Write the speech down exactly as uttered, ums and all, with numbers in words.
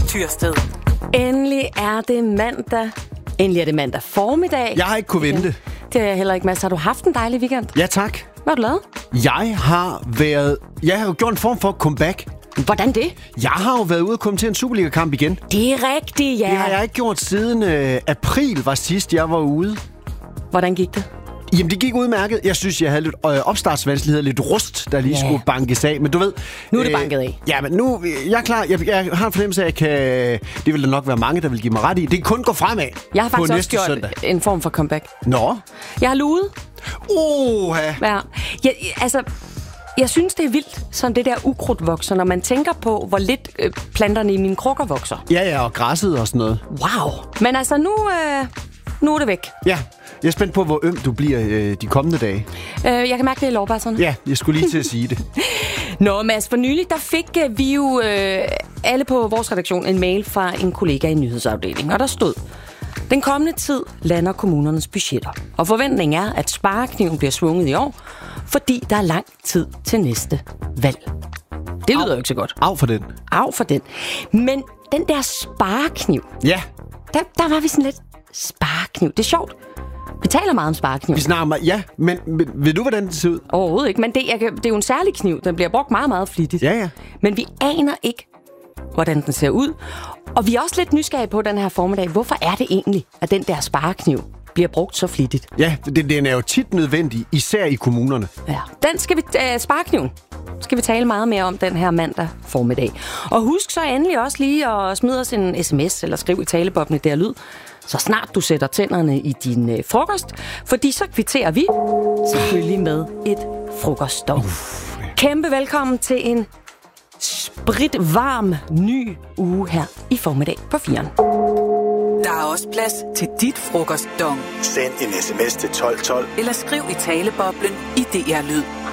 Tyrsted. Endelig er det mandag. Endelig er det mandag formiddag. Jeg har ikke kunne vente. Det er jeg heller ikke, Mads. Har du haft en dejlig weekend? Ja, tak. Hvad har du lavet? Jeg har været... Jeg har jo gjort en form for comeback. Hvordan det? Jeg har jo været ude og komme til en Superliga-kamp igen. Det er rigtigt, ja. Det har jeg ikke gjort siden øh, april var sidst, jeg var ude. Hvordan gik det? Jamen, det gik udmærket. Jeg synes, jeg havde lidt øh, opstartsvanskeligheder, lidt rust, der lige Ja. skulle bankes af. Men du ved... Nu er det banket af. Ja, men nu... Jeg er klar. Jeg, jeg har en fornemmelse af, at jeg kan... Det vil der nok være mange, der vil give mig ret i. Det kan kun gå fremad. Jeg har på faktisk også næste gjort søndag. en form for comeback. Nå. Jeg har luet. Oha. Ja. Jeg, altså... Jeg synes, det er vildt, som det der ukrudt vokser, når man tænker på, hvor lidt øh, planterne i mine krukker vokser. Ja, ja, og græsset og sådan noget. Wow. Men altså, nu, øh, nu er det væk. Ja, jeg er spændt på, hvor øm du bliver øh, de kommende dage. Øh, jeg kan mærke det i lovbasserne. Ja, jeg skulle lige til at sige det. Nå, Mads, for nylig, der fik øh, vi jo øh, alle på vores redaktion en mail fra en kollega i nyhedsafdelingen, og der stod: den kommende tid lander kommunernes budgetter, og forventningen er, at sparekniven bliver svunget i år, fordi der er lang tid til næste valg. Det lyder jo ikke så godt. Af for den. Af for den. Men den der sparekniv, Ja, der, der var vi sådan lidt sparekniv. Det er sjovt. Vi taler meget om sparekniv. vi snakker meget. Ja, men, men ved du, hvordan det ser ud? Overhovedet ikke, men det, jeg, kan- det er jo en særlig kniv. Den bliver brugt meget, meget flittigt. Ja, ja. Men vi aner ikke, hvordan den ser ud. Og vi er også lidt nysgerrige på den her formiddag. Hvorfor er det egentlig, at den der sparekniv bliver brugt så flittigt? Ja, det, den er jo tit nødvendig, især i kommunerne. Ja. Den skal vi, uh, sparekniven, skal vi tale meget mere om den her mandag formiddag. Og husk så endelig også lige at smide os en sms eller skriv i taleboblen der lyd, så snart du sætter tænderne i din uh, frokost, fordi så kvitterer vi selvfølgelig med et frokostdog. Kæmpe velkommen til en spritvarm ny uge her i formiddag på firen. Der er også plads til dit frokostdong. Send en sms til tolv tolv. Eller skriv i taleboblen i D R Lyd.